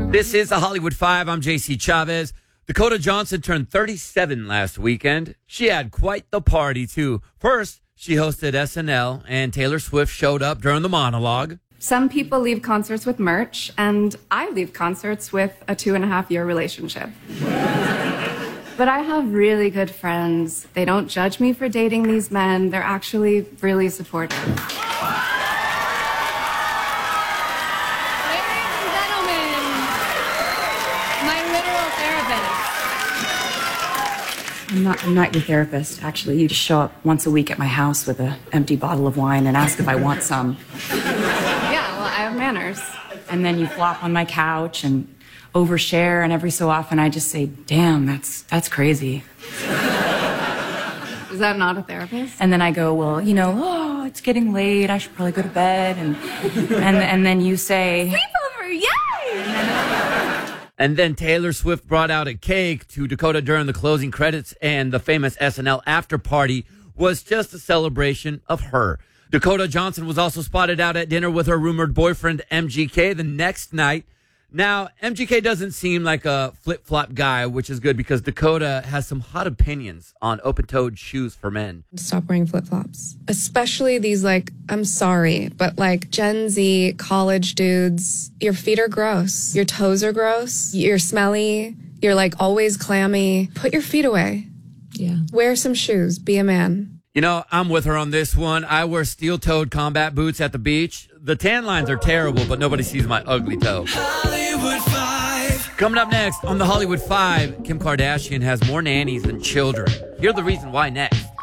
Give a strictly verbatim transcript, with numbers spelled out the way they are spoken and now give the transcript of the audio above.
This is the Hollywood Five. I'm J C Chavez. Dakota Johnson turned thirty-seven last weekend. She had quite the party, too. First, she hosted S N L, and Taylor Swift showed up during the monologue. Some people leave concerts with merch, and I leave concerts with a two and a half year relationship. But I have really good friends. They don't judge me for dating these men. They're actually really supportive. Ladies and gentlemen, my literal therapist. I'm not, I'm not your therapist, actually. You just show up once a week at my house with an empty bottle of wine and ask if I want some. Yeah, well, I have manners. And then you flop on my couch and overshare, and every so often I just say, damn, that's that's crazy. Is that not a therapist? And then I go, well, you know, oh, it's getting late, I should probably go to bed. And and, and then you say, Sleepover, yay! And then Taylor Swift brought out a cake to Dakota during the closing credits, and the famous S N L after party was just a celebration of her. Dakota Johnson was also spotted out at dinner with her rumored boyfriend, M G K, the next night. Now, M G K doesn't seem like a flip-flop guy, which is good because Dakota has some hot opinions on open-toed shoes for men. Stop wearing flip-flops. Especially these, like, I'm sorry, but like Gen Z college dudes, your feet are gross. Your toes are gross. You're smelly. You're like always clammy. Put your feet away. Yeah. Wear some shoes. Be a man. You know, I'm with her on this one. I wear steel-toed combat boots at the beach. The tan lines are terrible, but nobody sees my ugly toe. Hollywood Five. Coming up next on the Hollywood Five, Kim Kardashian has more nannies than children. Hear the reason why next.